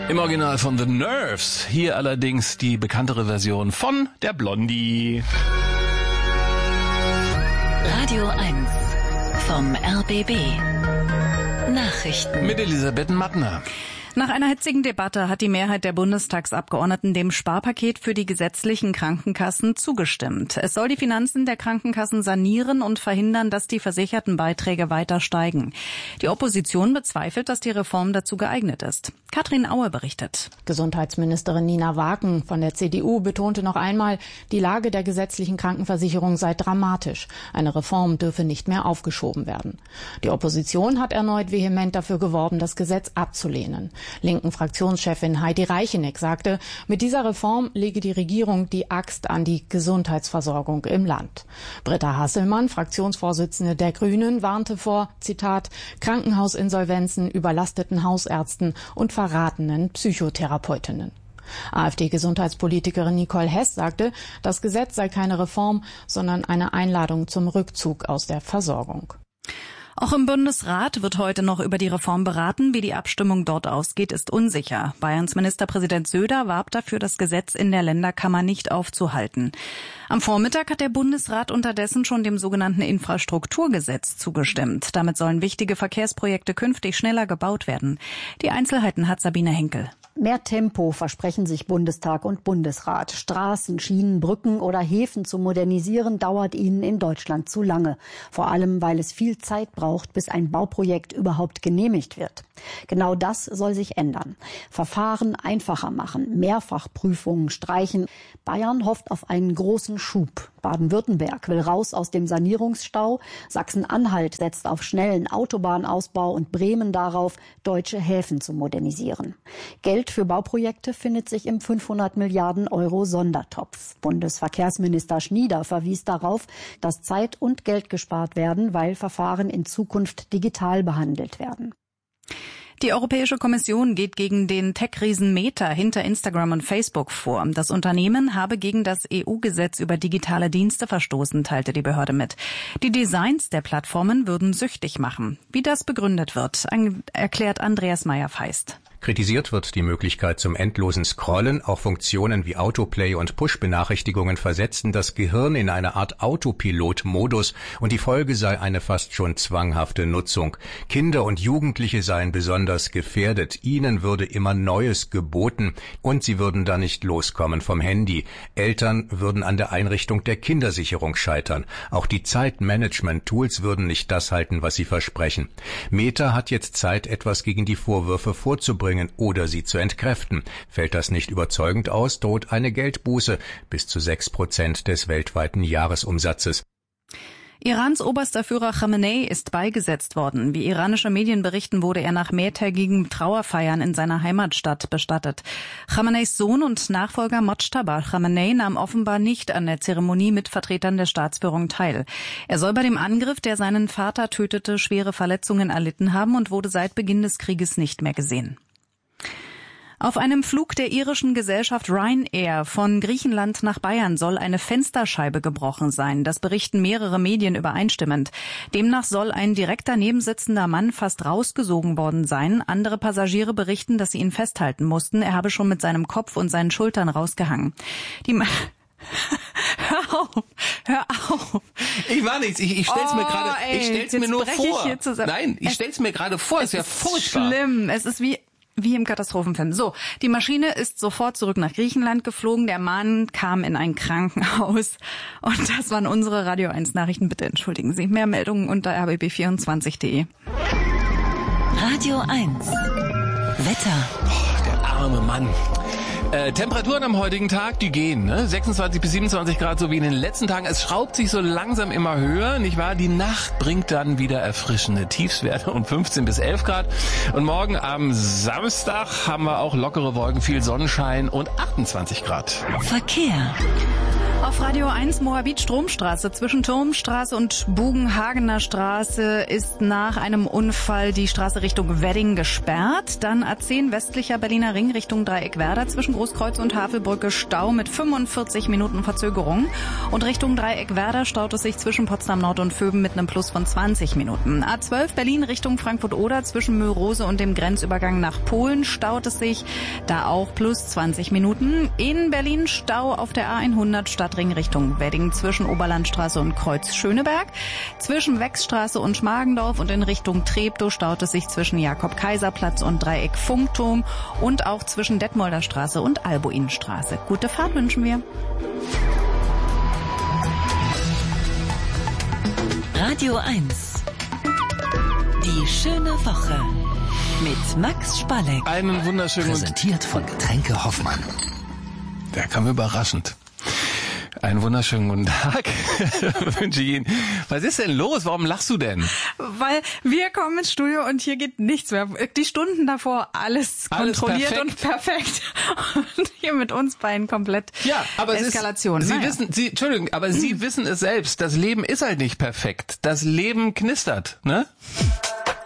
Im Original von The Nerves. Hier allerdings die bekanntere Version von der Blondie. Radio 1 vom RBB. Nachrichten. Mit Elisabeth Mattner. Nach einer hitzigen Debatte hat die Mehrheit der Bundestagsabgeordneten dem Sparpaket für die gesetzlichen Krankenkassen zugestimmt. Es soll die Finanzen der Krankenkassen sanieren und verhindern, dass die versicherten Beiträge weiter steigen. Die Opposition bezweifelt, dass die Reform dazu geeignet ist. Katrin Aue berichtet. Gesundheitsministerin Nina Wagen von der CDU betonte noch einmal, die Lage der gesetzlichen Krankenversicherung sei dramatisch. Eine Reform dürfe nicht mehr aufgeschoben werden. Die Opposition hat erneut vehement dafür geworben, das Gesetz abzulehnen. Linken Fraktionschefin Heidi Reicheneck sagte, mit dieser Reform lege die Regierung die Axt an die Gesundheitsversorgung im Land. Britta Hasselmann, Fraktionsvorsitzende der Grünen, warnte vor, Zitat, Krankenhausinsolvenzen, überlasteten Hausärzten und verratenen Psychotherapeutinnen. AfD-Gesundheitspolitikerin Nicole Hess sagte, das Gesetz sei keine Reform, sondern eine Einladung zum Rückzug aus der Versorgung. Auch im Bundesrat wird heute noch über die Reform beraten. Wie die Abstimmung dort ausgeht, ist unsicher. Bayerns Ministerpräsident Söder warb dafür, das Gesetz in der Länderkammer nicht aufzuhalten. Am Vormittag hat der Bundesrat unterdessen schon dem sogenannten Infrastrukturgesetz zugestimmt. Damit sollen wichtige Verkehrsprojekte künftig schneller gebaut werden. Die Einzelheiten hat Sabine Henkel. Mehr Tempo versprechen sich Bundestag und Bundesrat. Straßen, Schienen, Brücken oder Häfen zu modernisieren, dauert ihnen in Deutschland zu lange. Vor allem, weil es viel Zeit braucht, bis ein Bauprojekt überhaupt genehmigt wird. Genau das soll sich ändern. Verfahren einfacher machen, Mehrfachprüfungen streichen. Bayern hofft auf einen großen Schub. Baden-Württemberg will raus aus dem Sanierungsstau. Sachsen-Anhalt setzt auf schnellen Autobahnausbau und Bremen darauf, deutsche Häfen zu modernisieren. Geld für Bauprojekte findet sich im 500 Milliarden Euro Sondertopf. Bundesverkehrsminister Schnieder verwies darauf, dass Zeit und Geld gespart werden, weil Verfahren in Zukunft digital behandelt werden. Die Europäische Kommission geht gegen den Tech-Riesen Meta hinter Instagram und Facebook vor. Das Unternehmen habe gegen das EU-Gesetz über digitale Dienste verstoßen, teilte die Behörde mit. Die Designs der Plattformen würden süchtig machen. Wie das begründet wird, erklärt Andreas Meyer-Feist. Kritisiert wird die Möglichkeit zum endlosen Scrollen. Auch Funktionen wie Autoplay und Push-Benachrichtigungen versetzen das Gehirn in eine Art Autopilot-Modus und die Folge sei eine fast schon zwanghafte Nutzung. Kinder und Jugendliche seien besonders gefährdet. Ihnen würde immer Neues geboten und sie würden da nicht loskommen vom Handy. Eltern würden an der Einrichtung der Kindersicherung scheitern. Auch die Zeitmanagement-Tools würden nicht das halten, was sie versprechen. Meta hat jetzt Zeit, etwas gegen die Vorwürfe vorzubringen oder sie zu entkräften. Fällt das nicht überzeugend aus, droht eine Geldbuße bis zu 6% des weltweiten Jahresumsatzes. Irans oberster Führer Khamenei ist beigesetzt worden. Wie iranische Medien berichten, wurde er nach mehrtägigen Trauerfeiern in seiner Heimatstadt bestattet. Khameneis Sohn und Nachfolger Mojtaba Khamenei nahm offenbar nicht an der Zeremonie mit Vertretern der Staatsführung teil. Er soll bei dem Angriff, der seinen Vater tötete, schwere Verletzungen erlitten haben und wurde seit Beginn des Krieges nicht mehr gesehen. Auf einem Flug der irischen Gesellschaft Ryanair von Griechenland nach Bayern soll eine Fensterscheibe gebrochen sein. Das berichten mehrere Medien übereinstimmend. Demnach soll ein direkt daneben sitzender Mann fast rausgesogen worden sein. Andere Passagiere berichten, dass sie ihn festhalten mussten. Er habe schon mit seinem Kopf und seinen Schultern rausgehangen. Hör auf. Ich war nichts. Ich stell's mir gerade, ich stell's mir nur vor. Ich stell's mir gerade vor. Es ist ja furchtbar. Schlimm. Es ist wie im Katastrophenfilm. So, die Maschine ist sofort zurück nach Griechenland geflogen. Der Mann kam in ein Krankenhaus. Und das waren unsere Radio 1 Nachrichten. Bitte entschuldigen Sie. Mehr Meldungen unter rbb24.de. Radio 1. Wetter. Oh, der arme Mann. Temperaturen am heutigen Tag, die gehen, ne? 26 bis 27 Grad, so wie in den letzten Tagen. Es schraubt sich so langsam immer höher, nicht wahr? Die Nacht bringt dann wieder erfrischende Tiefstwerte um 15 bis 11 Grad. Und morgen am Samstag haben wir auch lockere Wolken, viel Sonnenschein und 28 Grad. Verkehr. Auf Radio 1 Moabit-Stromstraße zwischen Turmstraße und Bugenhagener Straße ist nach einem Unfall die Straße Richtung Wedding gesperrt. Dann A10 westlicher Berliner Ring Richtung Dreieckwerder zwischen Großkreuz und Havelbrücke Stau mit 45 Minuten Verzögerung. Und Richtung Dreieckwerder staut es sich zwischen Potsdam Nord und Vöben mit einem Plus von 20 Minuten. A12 Berlin Richtung Frankfurt-Oder zwischen Mörose und dem Grenzübergang nach Polen staut es sich, da auch plus 20 Minuten. In Berlin Stau auf der A100 Stadtring Richtung Wedding zwischen Oberlandstraße und Kreuz Schöneberg. Zwischen Wechsstraße und Schmargendorf und in Richtung Treptow staut es sich zwischen Jakob-Kaiser-Platz und Dreieck Funkturm und auch zwischen Detmolder Straße und Albuinstraße. Gute Fahrt wünschen wir. Radio 1. Die schöne Woche mit Max Spalleck. Einen wunderschönen Präsentiert von Getränke Hoffmann. Der kam überraschend. Einen wunderschönen guten Tag wünsche ich Ihnen. Was ist denn los? Warum lachst du denn? Weil wir kommen ins Studio und hier geht nichts mehr. Die Stunden davor alles kontrolliert perfekt. Und perfekt. Und hier mit uns beiden komplett aber Eskalation. Sie wissen es selbst. Das Leben ist halt nicht perfekt. Das Leben knistert, ne?